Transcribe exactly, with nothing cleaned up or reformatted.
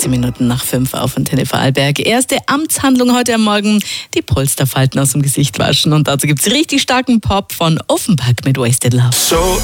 sechzehn Minuten nach fünf auf Antenne Vorarlberg. Erste Amtshandlung heute am Morgen, die Polsterfalten aus dem Gesicht waschen. Und dazu gibt es richtig starken Pop von Offenbach mit Wasted Love. So